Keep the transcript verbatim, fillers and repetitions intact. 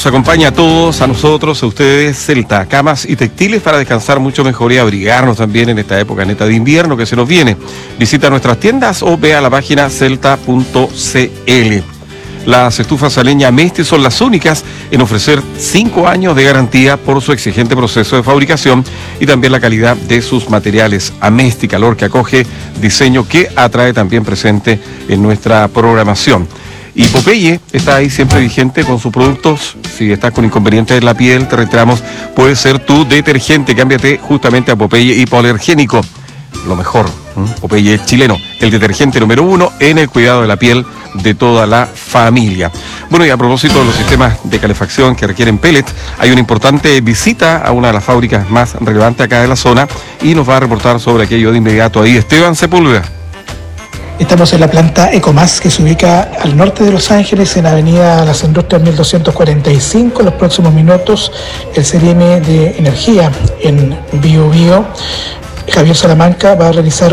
nos acompaña a todos, a nosotros, a ustedes, Celta, camas y textiles para descansar mucho mejor y abrigarnos también en esta época neta de invierno que se nos viene. Visita nuestras tiendas o ve a la página celta punto c l. Las estufas a leña Amesti son las únicas en ofrecer cinco años de garantía por su exigente proceso de fabricación y también la calidad de sus materiales. Amesti, calor que acoge, diseño que atrae, también presente en nuestra programación. Y Popeye está ahí siempre vigente con sus productos. Si estás con inconvenientes en la piel, te reiteramos, puede ser tu detergente. Cámbiate justamente a Popeye Hipoalergénico. Lo mejor, ¿eh? Popeye chileno, el detergente número uno en el cuidado de la piel de toda la familia. Bueno, y a propósito de los sistemas de calefacción que requieren pellets, hay una importante visita a una de las fábricas más relevantes acá de la zona y nos va a reportar sobre aquello de inmediato ahí Esteban Sepúlveda. Estamos en la planta Ecomas, que se ubica al norte de Los Ángeles, en Avenida Las Industrias mil doscientos cuarenta y cinco. En los próximos minutos, el C R M de Energía en Bio Bio, Javier Salamanca, va a realizar